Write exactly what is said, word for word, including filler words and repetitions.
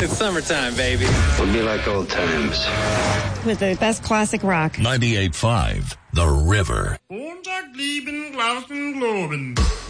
It's summertime, baby. We'll be like old times. With the best classic rock. ninety-eight point five, The River. Montag lieben, glauben, globen.